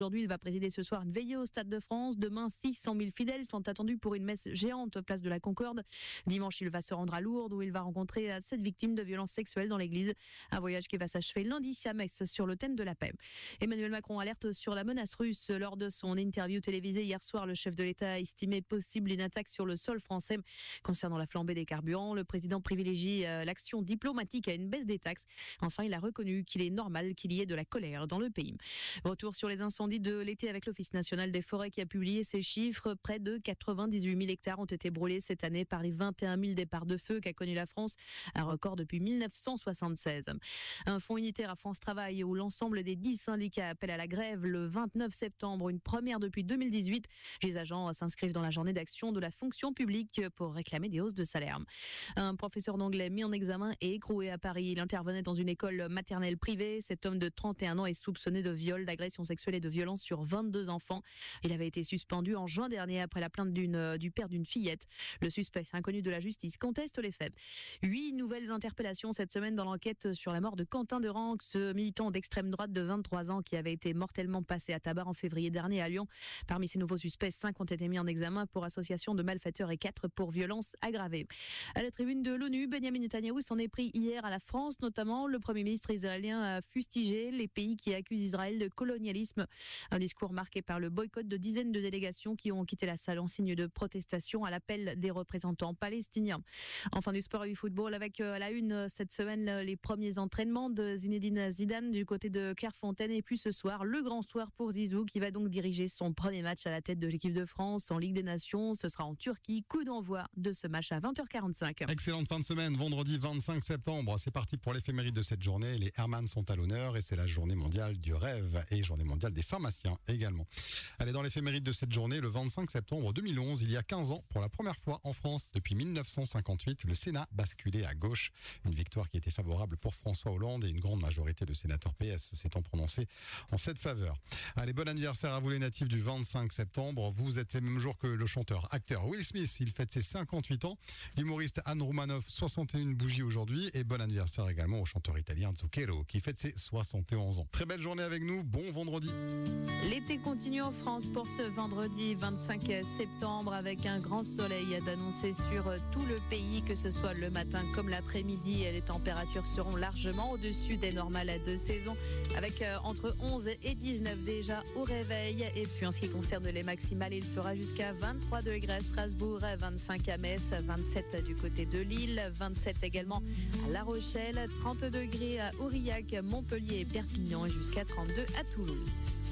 Aujourd'hui, il va présider ce soir une veillée au Stade de France. Demain, 600 000 fidèles sont attendus pour une messe géante place de la Concorde. Dimanche, il va se rendre à Lourdes où il va rencontrer 7 victimes de violences sexuelles dans l'église. Un voyage qui va s'achever lundi à Metz sur l'autel de la paix. Emmanuel Macron alerte sur la menace russe. Lors de son interview télévisée hier soir, le chef de l'État a estimé possible une attaque sur le sol français. Concernant la flambée des carburants, le président privilégie l'action diplomatique à une baisse des taxes. Enfin, il a reconnu qu'il est normal qu'il y ait de la colère dans le pays. Retour sur les incendies de l'été avec l'Office national des forêts qui a publié ces chiffres. Près de 98 000 hectares ont été brûlés cette année par les 21 000 départs de feu qu'a connu la France, un record depuis 1976. Un fonds unitaire à France Travail où l'ensemble des 10 syndicats appellent à la grève le 29 septembre, une première depuis 2018. Les agents s'inscrivent dans la journée d'action de la fonction publique pour réclamer des hausses de salaire. Un professeur d'anglais mis en examen et écroué à Paris. Il intervenait dans une école maternelle privée. Cet homme de 31 ans est soupçonné de viol, d'agression sexuelle et de violence sur 22 enfants. Il avait été suspendu en juin dernier après la plainte du père d'une fillette. Le suspect, inconnu de la justice, conteste les faits. 8 nouvelles interpellations cette semaine dans l'enquête sur la mort de Quentin de Ranc, ce militant d'extrême droite de 23 ans qui avait été mortellement passé à tabac en février dernier à Lyon. Parmi ces nouveaux suspects, 5 ont été mis en examen pour association de malfaiteurs et 4 pour violence aggravée. À la tribune de l'ONU, Benjamin Netanyahou s'en est pris hier à la France, notamment. Le Premier ministre israélien a fustigé les pays qui accusent Israël de colonialisme. Un discours marqué par le boycott de dizaines de délégations qui ont quitté la salle en signe de protestation à l'appel des représentants palestiniens. Enfin, du sport et du football avec à la une cette semaine les premiers entraînements de Zinedine Zidane du côté de Clairefontaine. Et puis ce soir, le grand soir pour Zizou qui va donc diriger son premier match à la tête de l'équipe de France en Ligue des Nations. Ce sera en Turquie. Coup d'envoi de ce match à 20h45. Excellente fin de semaine, vendredi 25 septembre. C'est parti pour l'éphéméride de cette journée. Les Hermann sont à l'honneur et c'est la journée mondiale du rêve et journée mondiale des pharmaciens également. Allez, dans l'éphéméride de cette journée, le 25 septembre 2011, il y a 15 ans, pour la première fois en France depuis 1958, le Sénat basculait à gauche. Une victoire qui était favorable pour François Hollande et une grande majorité de sénateurs PS s'étant prononcés en cette faveur. Allez, bon anniversaire à vous les natifs du 25 septembre. Vous êtes le même jour que le chanteur-acteur Will Smith. Il fête ses 58 ans. L'humoriste Anne Romanoff, 61 bougies aujourd'hui. Et bon anniversaire également au chanteur italien Zucchero qui fête ses 71 ans. Très belle journée avec nous. Bon vendredi. L'été continue en France pour ce vendredi 25 septembre avec un grand soleil d'annoncer sur tout le pays, que ce soit le matin comme l'après-midi. Les températures seront largement au-dessus des normales de saison avec entre 11 et 19 déjà au réveil. Et puis en ce qui concerne les maximales, il fera jusqu'à 23 degrés à Strasbourg, 25 à Metz, 27 du côté de Lille, 27 également à La Rochelle, 30 degrés à Aurillac, Montpellier et Perpignan et jusqu'à 32 à Toulouse.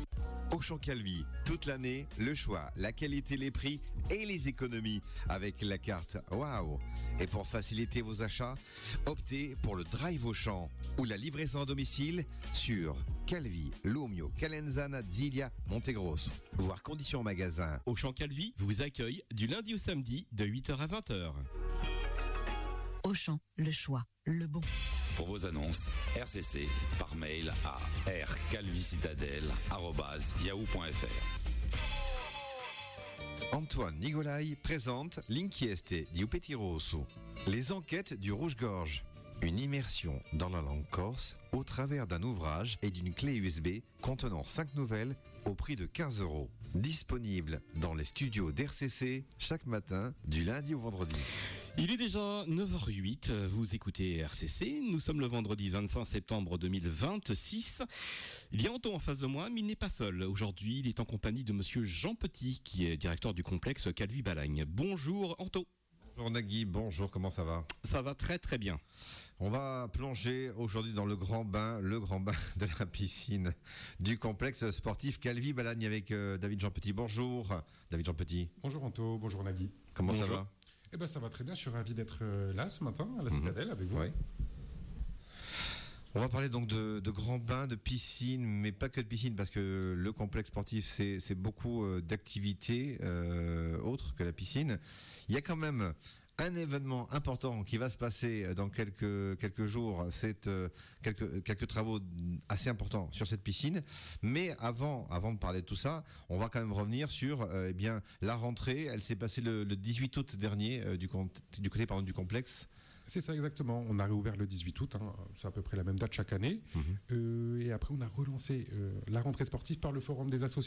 Auchan Calvi, toute l'année, le choix, la qualité, les prix et les économies avec la carte Waouh. Et pour faciliter vos achats, optez pour le Drive Auchan ou la livraison à domicile sur Calvi, Lumio, Calenzana, Zilia, Montegrosso. Voir conditions en magasin. Auchan Calvi vous accueille du lundi au samedi de 8h à 20h. Auchan, le choix, le bon. Pour vos annonces, RCC par mail à rcalvicitadel@yahoo.fr. Antoine Nigolai présente L'inchieste di Petit Rosso, les enquêtes du Rouge-Gorge. Une immersion dans la langue corse au travers d'un ouvrage et d'une clé USB contenant 5 nouvelles au prix de 15 €. Disponible dans les studios d'RCC chaque matin du lundi au vendredi. Il est déjà 9h08, vous écoutez RCC, nous sommes le vendredi 25 septembre 2026. Il y a Anto en face de moi, mais il n'est pas seul. Aujourd'hui, il est en compagnie de monsieur Jean Petit, qui est directeur du complexe Calvi-Balagne. Bonjour Anto. Bonjour Nagui, bonjour, comment ça va ? Ça va très très bien. On va plonger aujourd'hui dans le grand bain de la piscine du complexe sportif Calvi-Balagne avec David Jean Petit. Bonjour David Jean Petit. Bonjour Anto, bonjour Nagui. Comment bonjour. ça va ? Eh ben ça va très bien, je suis ravi d'être là ce matin à la Citadelle avec vous. Oui. On va parler donc de grands bains, de piscine, mais pas que de piscine, parce que le complexe sportif, c'est beaucoup d'activités autres que la piscine. Il y a quand même un événement important qui va se passer dans quelques jours, c'est quelques travaux assez importants sur cette piscine. Mais avant de parler de tout ça, on va quand même revenir sur la rentrée. Elle s'est passée le 18 août dernier du côté du complexe. C'est ça exactement, on a réouvert le 18 août, c'est à peu près la même date chaque année. Et après on a relancé la rentrée sportive par le forum des associations.